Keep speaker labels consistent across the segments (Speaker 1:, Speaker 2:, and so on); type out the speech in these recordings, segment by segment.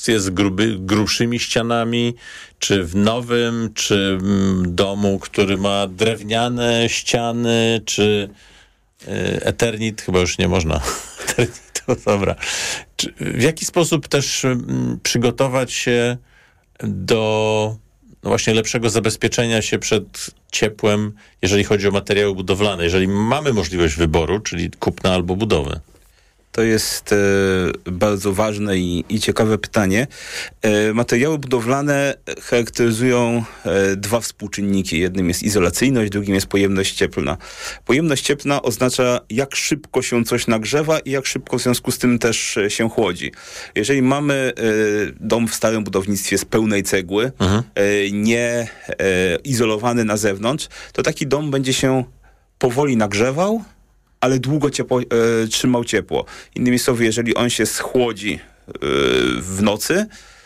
Speaker 1: domostwie z grubszymi ścianami, czy w nowym, czy domu, który ma drewniane ściany, czy Eternit, chyba już nie można. To dobra. W jaki sposób też przygotować się do właśnie lepszego zabezpieczenia się przed ciepłem, jeżeli chodzi o materiały budowlane, jeżeli mamy możliwość wyboru, czyli kupna albo budowy?
Speaker 2: To jest bardzo ważne i ciekawe pytanie. Materiały budowlane charakteryzują dwa współczynniki. Jednym jest izolacyjność, drugim jest pojemność cieplna. Pojemność cieplna oznacza, jak szybko się coś nagrzewa i jak szybko w związku z tym też się chłodzi. Jeżeli mamy dom w starym budownictwie z pełnej cegły, nie izolowany na zewnątrz, to taki dom będzie się powoli nagrzewał, ale długo trzymał ciepło. Innymi słowy, jeżeli on się schłodzi w nocy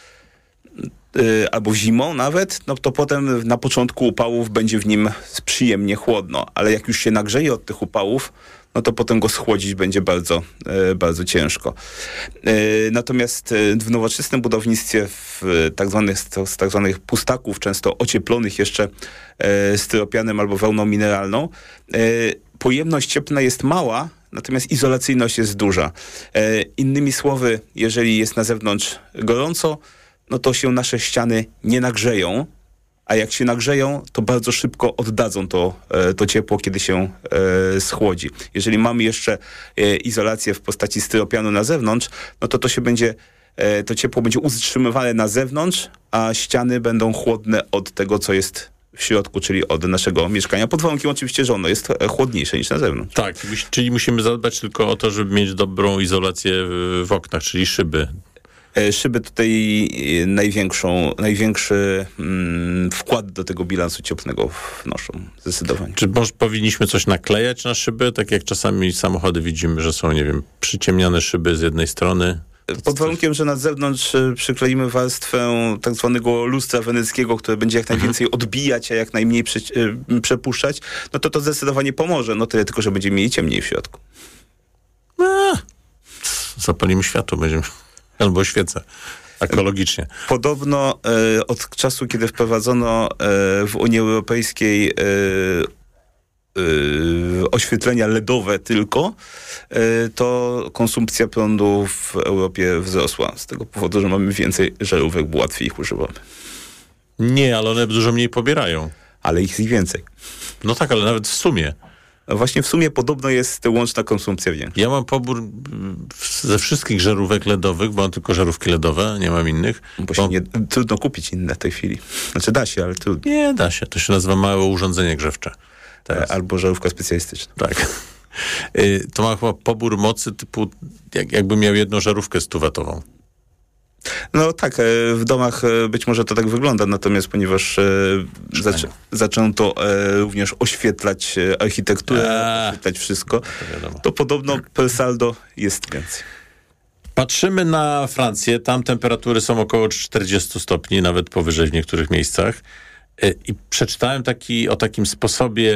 Speaker 2: albo zimą nawet, no to potem na początku upałów będzie w nim przyjemnie chłodno, ale jak już się nagrzeje od tych upałów, no to potem go schłodzić będzie bardzo, bardzo ciężko. Natomiast w nowoczesnym budownictwie, z tak zwanych pustaków, często ocieplonych jeszcze styropianem albo wełną mineralną, pojemność cieplna jest mała, natomiast izolacyjność jest duża. Innymi słowy, jeżeli jest na zewnątrz gorąco, no to się nasze ściany nie nagrzeją, a jak się nagrzeją, to bardzo szybko oddadzą to ciepło, kiedy się schłodzi. Jeżeli mamy jeszcze izolację w postaci styropianu na zewnątrz, no to to ciepło będzie utrzymywane na zewnątrz, a ściany będą chłodne od tego, co jest w środku, czyli od naszego mieszkania, pod warunkiem oczywiście, że ono jest chłodniejsze niż na zewnątrz.
Speaker 1: Tak, czyli musimy zadbać tylko o to, żeby mieć dobrą izolację w oknach, czyli szyby.
Speaker 2: Szyby tutaj największy wkład do tego bilansu cieplnego wnoszą, zdecydowanie.
Speaker 1: Czy powinniśmy coś naklejać na szyby, tak jak czasami samochody widzimy, że są, nie wiem, przyciemniane szyby z jednej strony?
Speaker 2: Pod warunkiem, że na zewnątrz przykleimy warstwę tak zwanego lustra weneckiego, które będzie jak najwięcej odbijać, a jak najmniej przepuszczać, no to zdecydowanie pomoże. No tyle tylko, że będziemy mieli ciemniej w środku.
Speaker 1: Zapalimy światło, będziemy... Albo świecę. Ekologicznie.
Speaker 2: Podobno od czasu, kiedy wprowadzono w Unii Europejskiej oświetlenia LEDowe tylko, to konsumpcja prądu w Europie wzrosła. Z tego powodu, że mamy więcej żarówek, bo łatwiej ich używamy.
Speaker 1: Nie, ale one dużo mniej pobierają.
Speaker 2: Ale ich więcej.
Speaker 1: No tak, ale nawet w sumie.
Speaker 2: Właśnie w sumie podobno jest łączna konsumpcja większa.
Speaker 1: Ja mam pobór ze wszystkich żarówek LEDowych, bo mam tylko żarówki LEDowe, nie mam innych.
Speaker 2: Trudno kupić inne w tej chwili. Znaczy da się, ale trudno.
Speaker 1: Nie, da się. To się nazywa małe urządzenie grzewcze. Teraz.
Speaker 2: Albo żarówka specjalistyczna.
Speaker 1: Tak. To ma chyba pobór mocy typu, jakby miał jedną żarówkę 100-watową.
Speaker 2: No tak, w domach być może to tak wygląda, natomiast ponieważ zaczęto również oświetlać architekturę, oświetlać wszystko, to podobno per saldo jest więcej.
Speaker 1: Patrzymy na Francję, tam temperatury są około 40 stopni, nawet powyżej w niektórych miejscach. I przeczytałem o takim sposobie,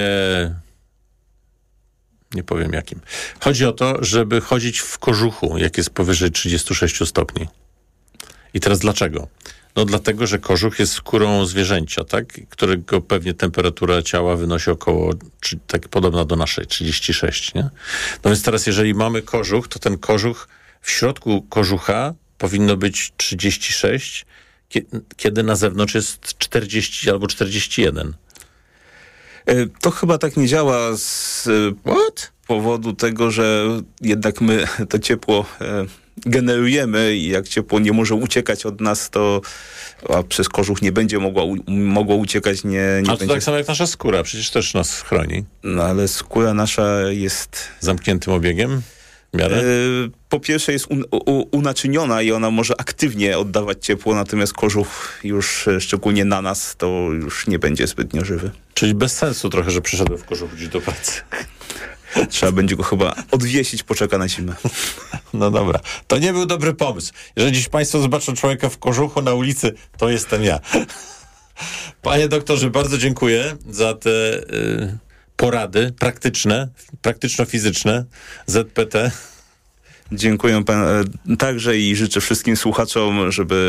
Speaker 1: nie powiem jakim. Chodzi o to, żeby chodzić w kożuchu, jak jest powyżej 36 stopni. I teraz dlaczego? No dlatego, że kożuch jest skórą zwierzęcia, tak? Którego pewnie temperatura ciała wynosi około, tak podobna do naszej, 36, nie? No więc teraz, jeżeli mamy kożuch, to ten kożuch, w środku kożucha powinno być 36, kiedy na zewnątrz jest 40 albo 41.
Speaker 2: To chyba tak nie działa z powodu tego, że jednak my to ciepło generujemy i jak ciepło nie może uciekać od nas, to przez kożuch nie będzie mogło uciekać. Nie
Speaker 1: to
Speaker 2: będzie...
Speaker 1: tak samo jak nasza skóra, przecież też nas chroni.
Speaker 2: No ale skóra nasza jest...
Speaker 1: Zamkniętym obiegiem? Miarę?
Speaker 2: Po pierwsze jest unaczyniona i ona może aktywnie oddawać ciepło, natomiast kożuch już, szczególnie na nas, to już nie będzie zbytnio żywy.
Speaker 1: Czyli bez sensu trochę, że przyszedłem w kożuchu dziś do pracy.
Speaker 2: Trzeba będzie go chyba odwiesić, poczeka na zimę.
Speaker 1: No dobra. To nie był dobry pomysł. Jeżeli dziś państwo zobaczą człowieka w kożuchu na ulicy, to jestem ja. Panie doktorze, bardzo dziękuję za te porady praktyczno-fizyczne ZPT.
Speaker 2: Dziękuję także i życzę wszystkim słuchaczom, żeby